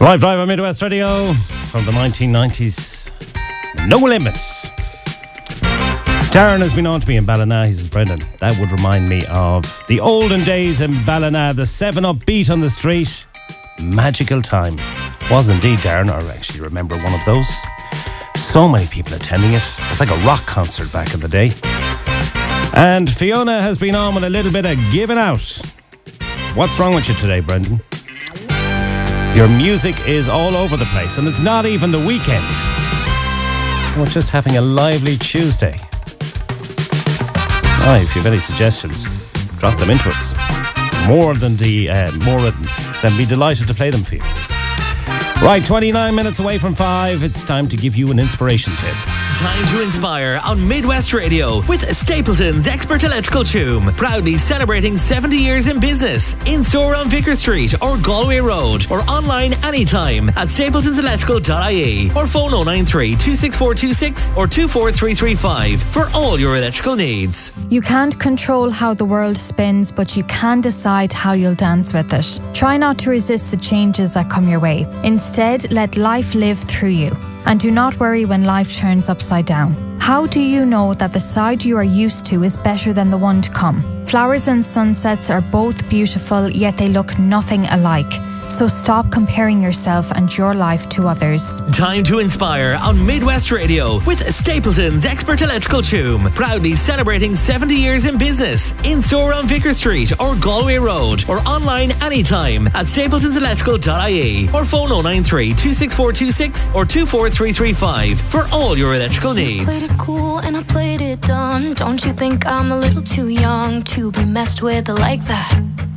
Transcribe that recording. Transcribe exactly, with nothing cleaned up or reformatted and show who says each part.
Speaker 1: Live Drive on Midwest Radio from the nineteen nineties. No Limits. Darren has been on to me in Ballina. He says, Brendan, that would remind me of the olden days in Ballina, the seven up beat on the street. Magical time. Was indeed, Darren. I actually remember one of those. So many people attending it. It was like a rock concert back in the day. And Fiona has been on with a little bit of giving out. What's wrong with you today, Brendan? Your music is all over the place, and it's not even the weekend. We're just having a lively Tuesday. Oh, if you have any suggestions, drop them into us. More than the uh, more than be delighted to play them for you. Right, twenty-nine minutes away from five. It's time to give you an inspiration tip.
Speaker 2: Time to inspire on Midwest Radio with Stapleton's Expert Electrical Tomb. Proudly celebrating seventy years in business. In store on Vicar Street or Galway Road, or online anytime at stapletons electrical dot I E or phone oh nine three, two six four two six or two four three three five for all your electrical needs.
Speaker 3: You can't control how the world spins, but you can decide how you'll dance with it. Try not to resist the changes that come your way. Instead, let life live through you. And do not worry when life turns upside down. How do you know that the side you are used to is better than the one to come? Flowers and sunsets are both beautiful, yet they look nothing alike. So stop comparing yourself and your life to others.
Speaker 2: Time to inspire on Midwest Radio with Stapleton's Expert Electrical Tomb. Proudly celebrating seventy years in business. In store on Vicar Street or Galway Road, or online anytime at stapletons electrical dot I E or phone oh nine three, two six four two six or two four three three five for all your electrical needs.
Speaker 4: I played it cool and I played it dumb. Don't you think I'm a little too young to be messed with like that?